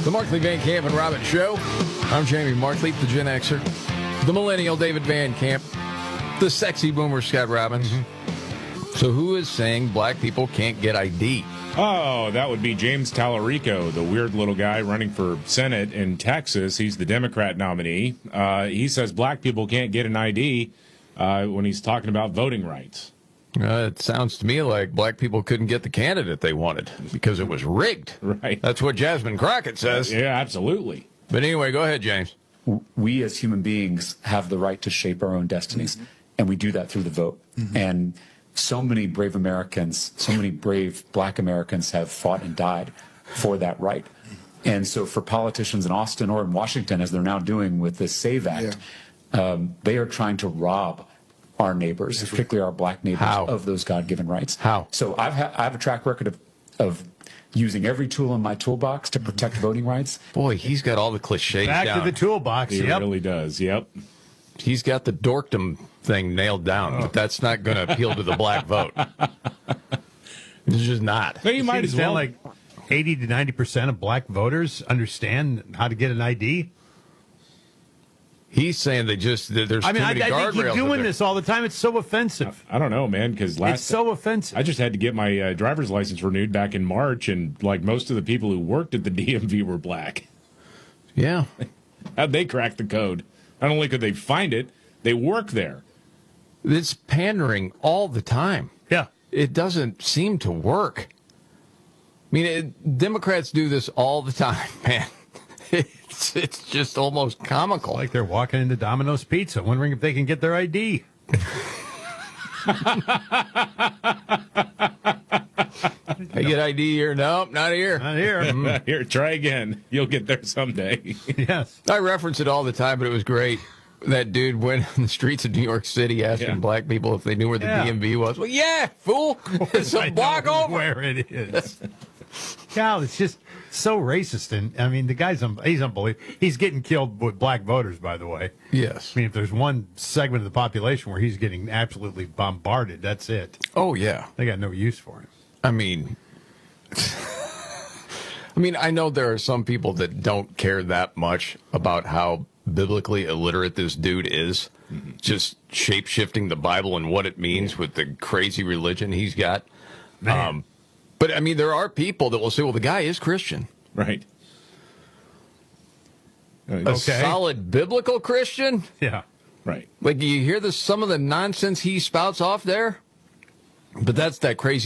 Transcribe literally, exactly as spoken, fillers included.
The Markley, Van Camp, and Robbins Show. I'm Jamie Markley, the Gen Xer. The Millennial, David Van Camp. The sexy boomer, Scott Robbins. Mm-hmm. So who is saying black people can't get I D? Oh, that would be James Tallarico, the weird little guy running for Senate in Texas. He's the Democrat nominee. Uh, he says black people can't get an I D uh, when he's talking about voting rights. Uh, it sounds to me like black people couldn't get the candidate they wanted because it was rigged. Right. That's what Jasmine Crockett says. Yeah, absolutely. But anyway, go ahead, James. We as human beings have the right to shape our own destinies, mm-hmm. and we do that through the vote. Mm-hmm. And so many brave Americans, so many brave black Americans have fought and died for that right. And so for politicians in Austin or in Washington, as they're now doing with this SAVE Act, yeah. um, they are trying to rob our neighbors, particularly our black neighbors, How? of those God-given rights. How? So I've ha- I have a track record of, of using every tool in my toolbox to protect voting rights. Boy, he's got all the cliches Back down. to the toolbox, He yep. really does, yep. He's got the dorkdom thing nailed down, oh. but that's not going to appeal to the black vote. It's just not. No, you might as well. Like eighty to ninety percent of black voters understand how to get an I D. He's saying they just there's I mean, too I, many I guardrails. they keep doing this all the time. It's so offensive. I, I don't know, man, because last it's so offensive. I just had to get my uh, driver's license renewed back in March, and like most of the people who worked at the D M V were black. Yeah. How'd they crack the code? Not only could they find it, they work there. It's pandering all the time. Yeah. It doesn't seem to work. I mean, it, Democrats do this all the time, man. It's, it's just almost comical. Like they're walking into Domino's Pizza, wondering if they can get their I D. I get I D here? Nope, not here. Not here. Here, try again. You'll get there someday. Yes. I reference it all the time, but it was great. That dude went in the streets of New York City asking Yeah. black people if they knew where the Yeah. D M V was. Well, yeah, fool. It's a I block know over. where it is. Cal, it's just so racist. And, I mean, the guy's un- he's unbelievable. He's getting killed with black voters, by the way. Yes. I mean, if there's one segment of the population where he's getting absolutely bombarded, that's it. Oh, yeah. They got no use for him. I mean, I mean, I know there are some people that don't care that much about how biblically illiterate this dude is. Mm-hmm. Just shape-shifting the Bible and what it means yeah. with the crazy religion he's got. Man. Um, but, I mean, there are people that will say, well, the guy is Christian. Right. A Okay. solid biblical Christian? Yeah. Right. Like, you hear the, some of the nonsense he spouts off there? But that's that crazy